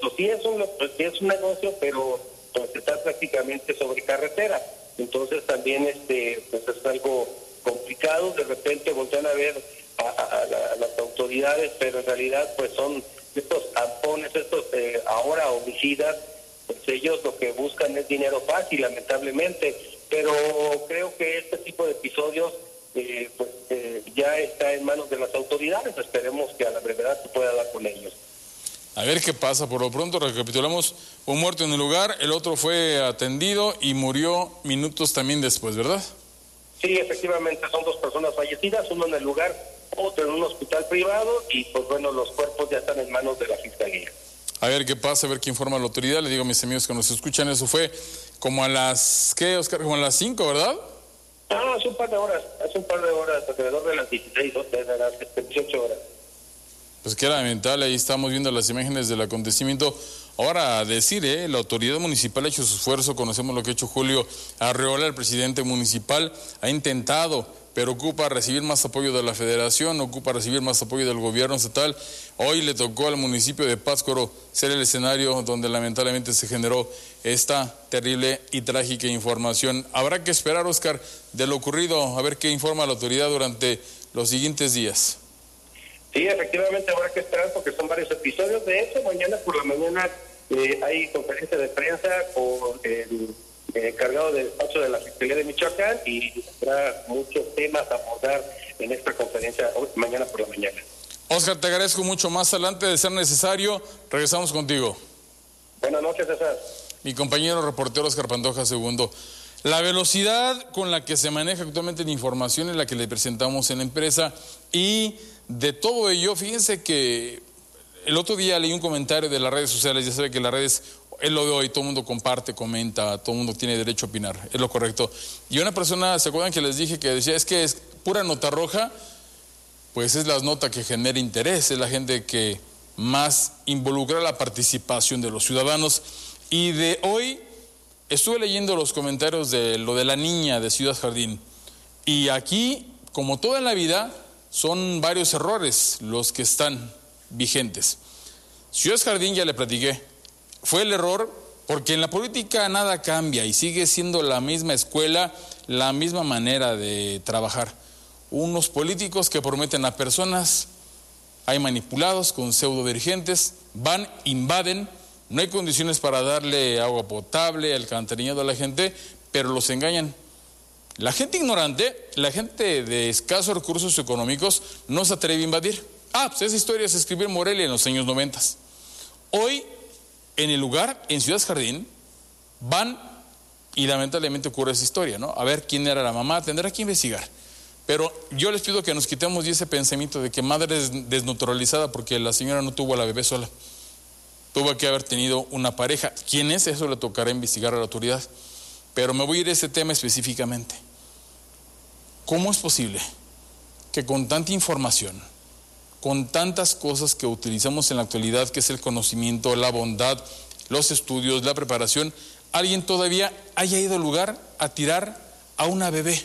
pues sí es un negocio, pero pues está prácticamente sobre carretera. Entonces también pues es algo complicado. De repente voltean a ver a las autoridades, pero en realidad pues son estos ampones, estos ahora homicidas, pues ellos lo que buscan es dinero fácil, lamentablemente. Pero creo que este tipo de episodios ya está en manos de las autoridades. Esperemos que a la brevedad se pueda dar con ellos. A ver qué pasa. Por lo pronto recapitulamos: un muerto en el lugar, el otro fue atendido y murió minutos también después, ¿verdad? Sí, efectivamente, son 2 personas fallecidas, uno en el lugar, otro en un hospital privado, y pues bueno, los cuerpos ya están en manos de la Fiscalía. A ver qué pasa, a ver qué informa la autoridad. Le digo a mis amigos que nos escuchan, eso fue como a las, ¿qué, Oscar? Como a las 5, ¿verdad? Hace un par de horas, alrededor de las 16, de las 18 horas. Pues qué lamentable, ahí estamos viendo las imágenes del acontecimiento. Ahora, decir, la autoridad municipal ha hecho su esfuerzo, conocemos lo que ha hecho Julio Arreola, el presidente municipal, ha intentado, pero ocupa recibir más apoyo de la federación, ocupa recibir más apoyo del gobierno estatal. Hoy le tocó al municipio de Pátzcuaro ser el escenario donde lamentablemente se generó esta terrible y trágica información. Habrá que esperar, Oscar, de lo ocurrido, a ver qué informa la autoridad durante los siguientes días. Sí, efectivamente habrá que esperar porque son varios episodios. De hecho, mañana por la mañana hay conferencia de prensa con el encargado del despacho de la Fiscalía de Michoacán, y habrá muchos temas a abordar en esta conferencia mañana por la mañana. Oscar, te agradezco mucho. Más adelante, de ser necesario, regresamos contigo. Buenas noches, César. Mi compañero reportero Oscar Pantoja II. La velocidad con la que se maneja actualmente la información es la que le presentamos en la empresa, y de todo ello, fíjense que el otro día leí un comentario de las redes sociales. Ya sabe que las redes es lo de hoy, todo el mundo comparte, comenta, todo el mundo tiene derecho a opinar, es lo correcto. Y una persona, ¿se acuerdan que les dije que decía, es que es pura nota roja? Pues es la nota que genera interés, es la gente que más involucra la participación de los ciudadanos. Y de hoy estuve leyendo los comentarios de lo de la niña de Ciudad Jardín, y aquí, como toda en la vida, son varios errores los que están vigentes. Ciudad Jardín, ya le platiqué, fue el error porque en la política nada cambia y sigue siendo la misma escuela, la misma manera de trabajar. Unos políticos que prometen a personas, hay manipulados con pseudo dirigentes, van, invaden, no hay condiciones para darle agua potable, alcantarillado a la gente, pero los engañan. La gente ignorante, la gente de escasos recursos económicos, no se atreve a invadir. Pues esa historia se escribió en Morelia en los años 90. Hoy, en el lugar, en Ciudad Jardín, van y lamentablemente ocurre esa historia, ¿no? A ver quién era la mamá, tendrá que investigar. Pero yo les pido que nos quitemos de ese pensamiento de que madre es desnaturalizada porque la señora no tuvo a la bebé sola. Tuvo que haber tenido una pareja. ¿Quién es? Eso le tocará investigar a la autoridad. Pero me voy a ir a ese tema específicamente. ¿Cómo es posible que con tanta información, con tantas cosas que utilizamos en la actualidad, que es el conocimiento, la bondad, los estudios, la preparación, alguien todavía haya ido al lugar a tirar a una bebé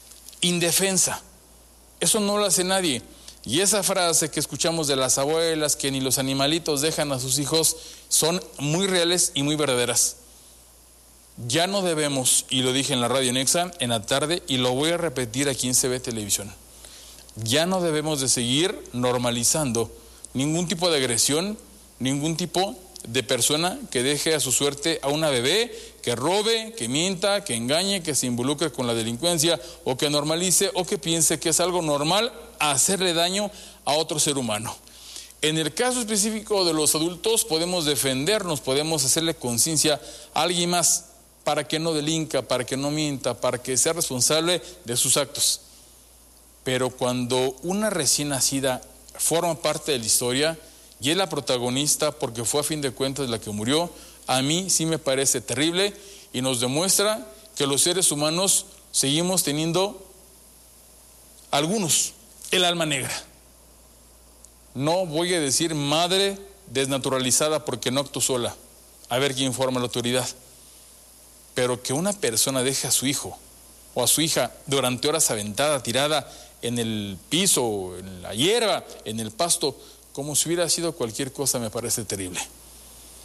indefensa? Eso no lo hace nadie. Y esa frase que escuchamos de las abuelas, que ni los animalitos dejan a sus hijos, son muy reales y muy verdaderas. Ya no debemos, y lo dije en la radio Nexa en la tarde, y lo voy a repetir aquí en CB Televisión, ya no debemos de seguir normalizando ningún tipo de agresión, ningún tipo de persona que deje a su suerte a una bebé, que robe, que mienta, que engañe, que se involucre con la delincuencia, o que normalice o que piense que es algo normal hacerle daño a otro ser humano. En el caso específico de los adultos podemos defendernos, podemos hacerle conciencia a alguien más para que no delinca, para que no mienta, para que sea responsable de sus actos. Pero cuando una recién nacida forma parte de la historia y es la protagonista porque fue a fin de cuentas la que murió, a mí sí me parece terrible y nos demuestra que los seres humanos seguimos teniendo, algunos, el alma negra. No voy a decir madre desnaturalizada porque no actuó sola, a ver quién informa a la autoridad. Pero que una persona deje a su hijo o a su hija durante horas aventada, tirada en el piso, en la hierba, en el pasto, como si hubiera sido cualquier cosa, me parece terrible.